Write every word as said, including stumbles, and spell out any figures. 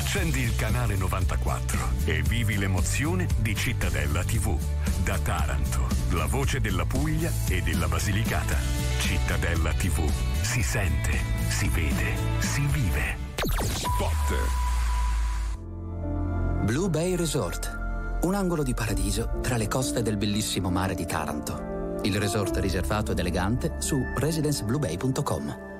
Accendi il canale novantaquattro e vivi l'emozione di Cittadella tivù. Da Taranto, la voce della Puglia e della Basilicata. Cittadella tivù. Si sente, si vede, si vive. Spot. Blue Bay Resort. Un angolo di paradiso tra le coste del bellissimo mare di Taranto. Il resort riservato ed elegante su residence blue bay punto com.